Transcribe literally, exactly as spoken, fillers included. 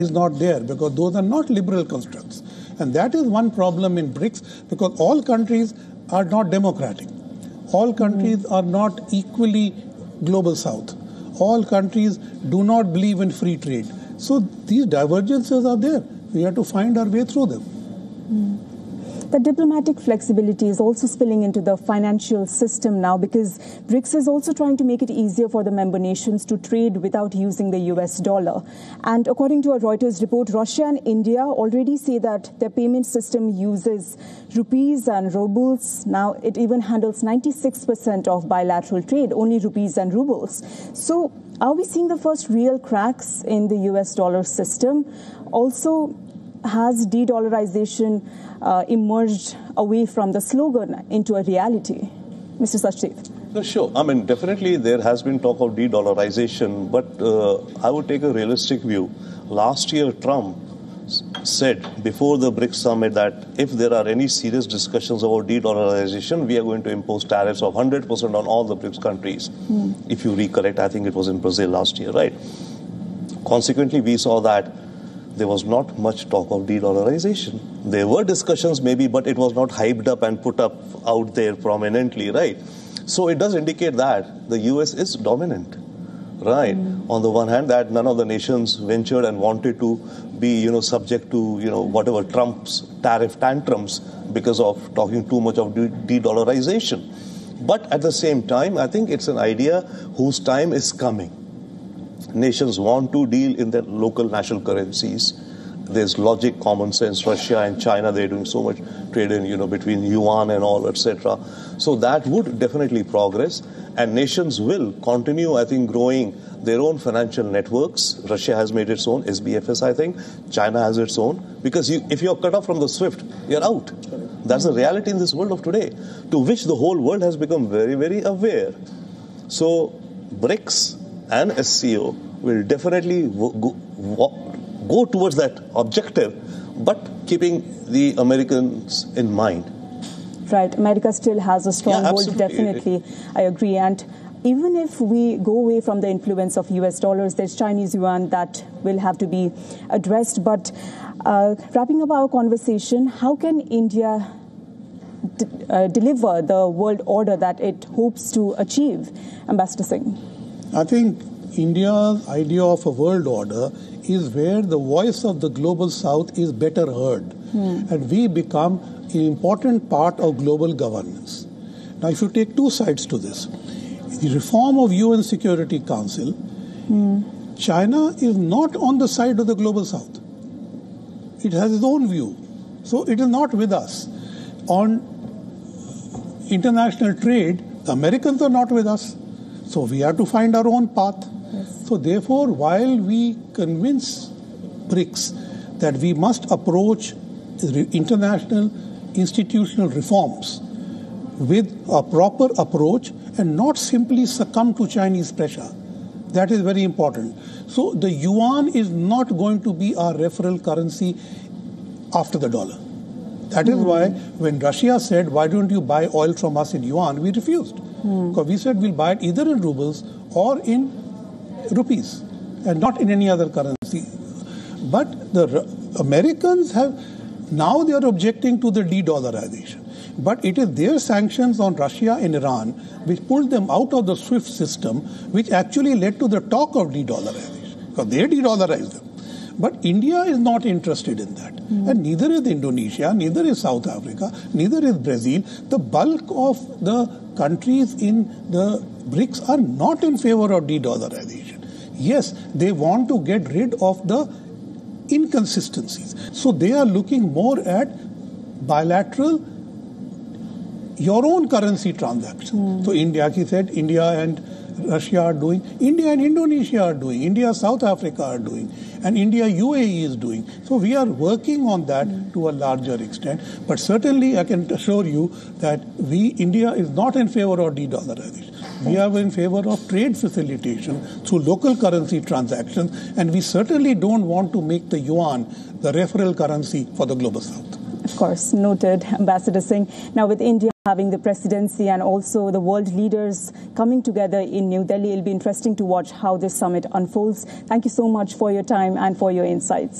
is not there because those are not liberal constructs. And that is one problem in BRICS because all countries are not democratic. All countries mm. are not equally global south. All countries do not believe in free trade. So these divergences are there. We have to find our way through them. Mm. The diplomatic flexibility is also spilling into the financial system now because BRICS is also trying to make it easier for the member nations to trade without using the U S dollar. And according to a Reuters report, Russia and India already say that their payment system uses rupees and rubles. Now it even handles ninety-six percent of bilateral trade, only rupees and rubles. So are we seeing the first real cracks in the U S dollar system? Also, has de-dollarization uh, emerged away from the slogan into a reality? Mister Sachdev. No, sure. I mean, definitely there has been talk of de-dollarization, but uh, I would take a realistic view. Last year, Trump said before the BRICS summit that if there are any serious discussions about de-dollarization, we are going to impose tariffs of one hundred percent on all the BRICS countries. Mm. If you recollect, I think it was in Brazil last year, right? Consequently, we saw that there was not much talk of de-dollarization. There were discussions maybe, but it was not hyped up and put up out there prominently, right? So it does indicate that the U S is dominant, right? Mm. On the one hand, that none of the nations ventured and wanted to be, you know, subject to, you know, whatever Trump's tariff tantrums because of talking too much of de-dollarization. But at the same time, I think it's an idea whose time is coming. Nations want to deal in their local national currencies. There's logic, common sense. Russia and China, they're doing so much trade in, you know, between yuan and all, et cetera. So that would definitely progress. And nations will continue, I think, growing their own financial networks. Russia has made its own, S B F S, I think. China has its own. Because you, if you're cut off from the SWIFT, you're out. That's the reality in this world of today, to which the whole world has become very, very aware. So BRICS and S C O will definitely go, go, go towards that objective, but keeping the Americans in mind. Right. America still has a strong yeah, hold, definitely. I agree. And even if we go away from the influence of U S dollars, there's Chinese yuan that will have to be addressed. But uh, wrapping up our conversation, how can India d uh, deliver the world order that it hopes to achieve? Ambassador Singh. I think India's idea of a world order is where the voice of the global south is better heard. Hmm. And we become an important part of global governance. Now, if you take two sides to this, the reform of U N Security Council, hmm. China is not on the side of the global south. It has its own view. So it is not with us. On international trade, the Americans are not with us. So we have to find our own path. Yes. So therefore, while we convince BRICS that we must approach international institutional reforms with a proper approach and not simply succumb to Chinese pressure, that is very important. So the yuan is not going to be our referral currency after the dollar. That is mm. why when Russia said, why don't you buy oil from us in yuan, we refused. Mm. Because we said we'll buy it either in rubles or in rupees and not in any other currency. But the Americans have, now they are objecting to the de-dollarization. But it is their sanctions on Russia and Iran which pulled them out of the SWIFT system, which actually led to the talk of de-dollarization. Because they de-dollarized them. But India is not interested in that. Mm. And neither is Indonesia, neither is South Africa, neither is Brazil. The bulk of the countries in the BRICS are not in favor of de-dollarization. Yes, they want to get rid of the inconsistencies. So they are looking more at bilateral, your own currency transactions. Mm. So India, he said, India and Russia are doing, India and Indonesia are doing, India, South Africa are doing, and India, U A E is doing. So we are working on that mm. to a larger extent. But certainly I can assure you that we, India is not in favor of de-dollarization. We are in favor of trade facilitation through local currency transactions, and we certainly don't want to make the yuan the referral currency for the global south. Of course, noted, Ambassador Singh. Now, with India having the presidency and also the world leaders coming together in New Delhi, it'll be interesting to watch how this summit unfolds. Thank you so much for your time and for your insights.